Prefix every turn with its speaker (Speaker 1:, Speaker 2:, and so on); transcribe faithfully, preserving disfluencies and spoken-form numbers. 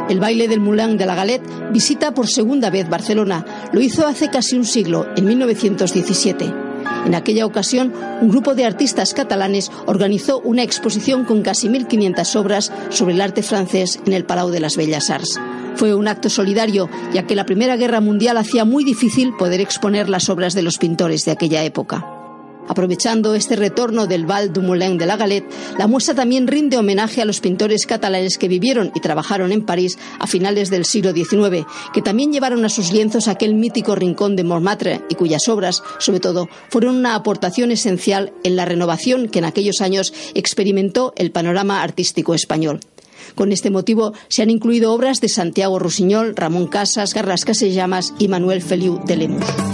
Speaker 1: El baile del Moulin de la Galette visita por segunda vez Barcelona. Lo hizo hace casi un siglo, en mil novecientos diecisiete. En aquella ocasión, un grupo de artistas catalanes organizó una exposición con casi mil quinientas obras sobre el arte francés en el Palau de las Bellas Arts. Fue un acto solidario, ya que la Primera Guerra Mundial hacía muy difícil poder exponer las obras de los pintores de aquella época. Aprovechando este retorno del Bal du Moulin de la Galette, la muestra también rinde homenaje a los pintores catalanes que vivieron y trabajaron en París a finales del siglo diecinueve, que también llevaron a sus lienzos aquel mítico rincón de Montmartre y cuyas obras, sobre todo, fueron una aportación esencial en la renovación que en aquellos años experimentó el panorama artístico español. Con este motivo se han incluido obras de Santiago Rusiñol, Ramón Casas, Carles Casallamas y Manuel Feliu de Lemus.